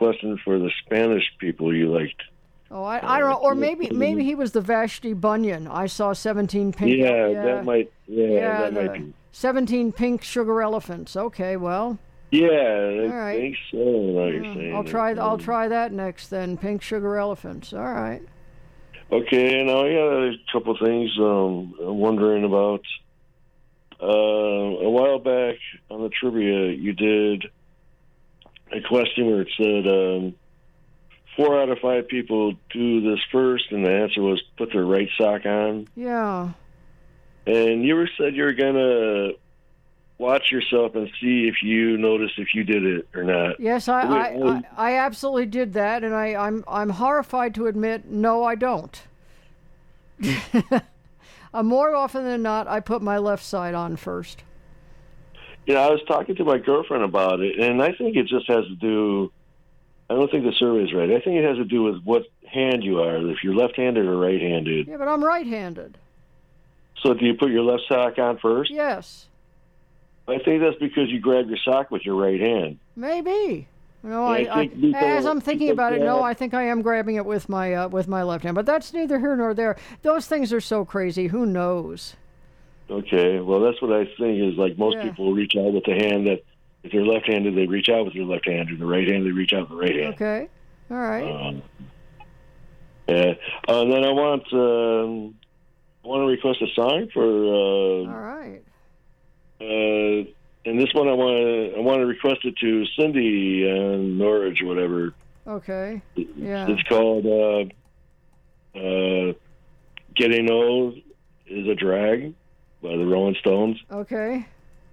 requesting for the Spanish people you liked. Oh, I don't know. Or maybe he was the Vashti Bunyan. I saw 17 pink. Yeah, that might. Yeah, that might be. 17 pink sugar elephants. Okay, well. Yeah, All I right. think so. You're saying I'll try that next then. Pink sugar elephants. All right. Okay, now I got a couple things I'm wondering about. A while back on the trivia, you did a question where it said 4 out of 5 people do this first, and the answer was put their right sock on. Yeah. And you said you were gonna watch yourself and see if you noticed if you did it or not. Yes, I absolutely did that, and I'm horrified to admit, no, I don't. More often than not, I put my left side on first. Yeah, I was talking to my girlfriend about it, and I think it just has to do. I don't think the survey is right. I think it has to do with what hand you are, if you're left-handed or right-handed. Yeah, but I'm right-handed. So do you put your left sock on first? Yes. I think that's because you grab your sock with your right hand. Maybe. No, as I'm thinking about it, no, I think I am grabbing it with my left hand. But that's neither here nor there. Those things are so crazy. Who knows? Okay, well, that's what I think is like most people reach out with the hand that if they're left-handed, they reach out with their left hand, or the right hand, they reach out with the right hand. Okay, all right. Yeah, and then I want to request a song for. All right. And this one I want to request it to Cindy and Norwich or whatever. Okay. Yeah. It's called "Getting Old Is a Drag" by the Rolling Stones. Okay.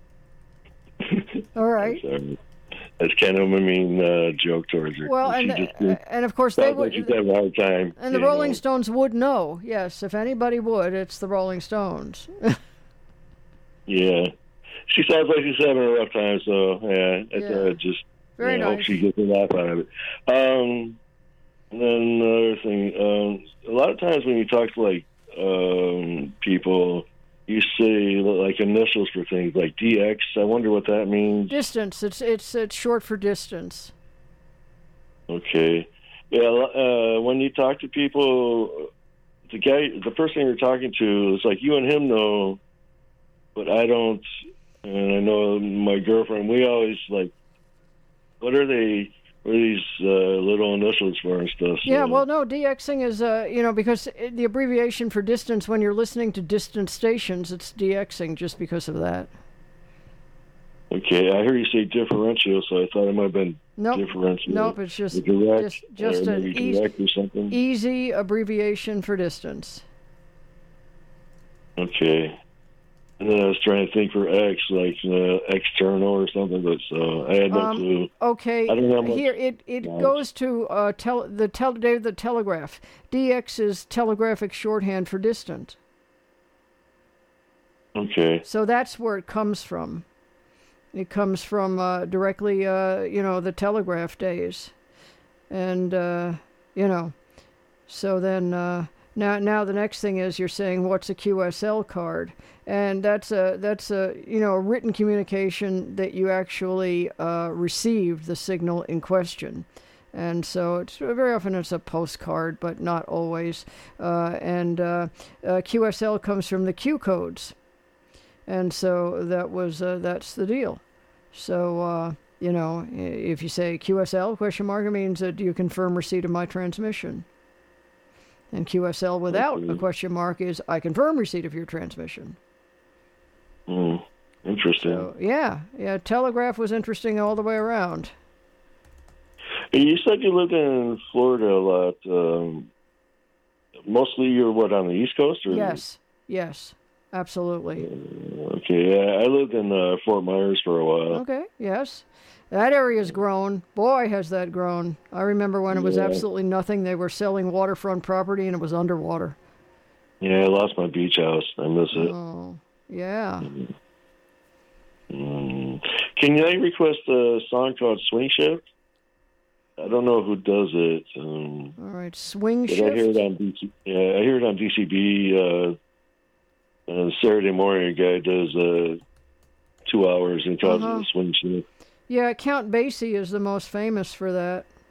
All right. That's kind of a mean joke towards her. Well, and of course they would. She's having a hard time. And the Rolling Stones would know. Yes, if anybody would, it's the Rolling Stones. Yeah, she sounds like she's having a rough time. So yeah, just very nice. I hope she gets a laugh out of it. And then another thing, a lot of times when you talk to like people, you say like initials for things like DX. I wonder what that means. Distance. It's short for distance. Okay. Yeah. When you talk to people, the person you're talking to, it's like you and him know, but I don't. And I know my girlfriend. We always like, what are they? What are these little initials for and stuff? So. Yeah, well, no, DXing is, because the abbreviation for distance, when you're listening to distant stations, it's DXing just because of that. Okay, I hear you say differential, so I thought it might have been differential. Nope, it's just direct, just an easy abbreviation for distance. Okay. And then I was trying to think for X, like external or something, but I had no clue. Okay, I don't know much. Here it goes to the telegraph. DX is telegraphic shorthand for distant. Okay. So that's where it comes from. It comes from directly, the telegraph days, and So then now the next thing is you're saying what's a QSL card, and that's a written communication that you actually received the signal in question. And so it's very often it's a postcard, but not always. QSL comes from the Q codes. And so that's the deal. So, if you say QSL, question mark, it means do you confirm receipt of my transmission? And QSL without a question mark is I confirm receipt of your transmission. Interesting. So, yeah, telegraph was interesting all the way around. You said you lived in Florida a lot. Mostly you're on the East Coast? Or? Yes. Absolutely. Okay, I lived in Fort Myers for a while. Okay, yes. That area's grown. Boy, has that grown. I remember when it was absolutely nothing. They were selling waterfront property and it was underwater. Yeah, I lost my beach house. I miss it. Oh, yeah. Can I request a song called Swing Shift? I don't know who does it. All right, Swing Shift? I hear it on DCB. Saturday morning, a guy does 2 hours and calls it a swing shift. Yeah, Count Basie is the most famous for that.